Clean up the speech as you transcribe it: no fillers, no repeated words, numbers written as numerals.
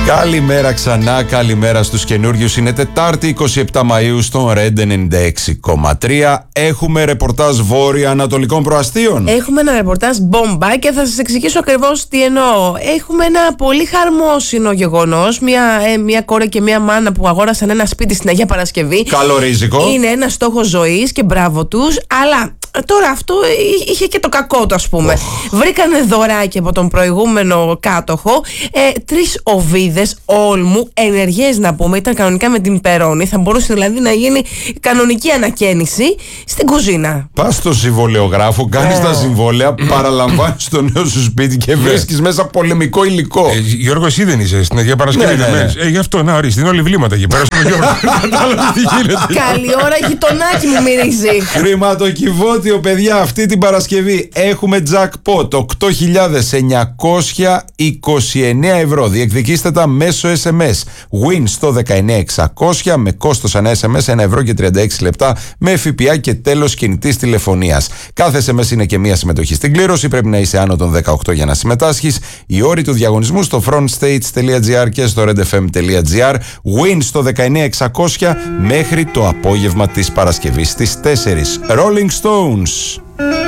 Καλημέρα ξανά, καλημέρα στους καινούριους. Είναι Τετάρτη 27 Μαΐου στον Red 96,3. Έχουμε ρεπορτάζ βόρεια-ανατολικών προαστίων. Έχουμε ένα ρεπορτάζ μπόμπα και θα σας εξηγήσω ακριβώς τι εννοώ. Έχουμε ένα πολύ χαρμόσυνο γεγονός. Μια κόρη και μια μάνα που αγόρασαν ένα σπίτι στην Αγία Παρασκευή. Καλορίζικο. Είναι ένα στόχος ζωής και μπράβο τους, αλλά τώρα αυτό είχε και το κακό του, ας πούμε. Βρήκανε δωράκι από τον προηγούμενο κάτοχο 3 οβίδες όλμου, ενεργές να πούμε. Ήταν κανονικά με την περώνη. Θα μπορούσε δηλαδή να γίνει κανονική ανακαίνιση στην κουζίνα. Πας στο συμβολεογράφο, κάνεις τα συμβόλαια, παραλαμβάνεις το νέο σου σπίτι και βρίσκεις μέσα πολεμικό υλικό. Γιώργο, εσύ δεν είσαι στην Αγία Παρασκευή? Γι' αυτό να ορίστε, είναι όλοι βλήματα εκεί πέρα στον Γιώργο. Κατάλαβε τι γίνεται. Καλή ώρα, γειτονάκι μου μυρίζει. Χρηματοκιβώτιο, παιδιά, αυτή την Παρασκευή έχουμε jackpot 8.929 ευρώ. Διεκδικήστε τα μέσω SMS. Win στο 19600 με κόστος ανά SMS 1 ευρώ και 36 λεπτά με ΦΠΑ και τέλος κινητής τηλεφωνίας. Κάθε SMS είναι και μία συμμετοχή στην κλήρωση. Πρέπει να είσαι άνω των 18 για να συμμετάσχεις. Οι όροι του διαγωνισμού στο frontstage.gr και στο redfm.gr. Win στο 19600 μέχρι το απόγευμα της Παρασκευής στις 4. Rolling Stones.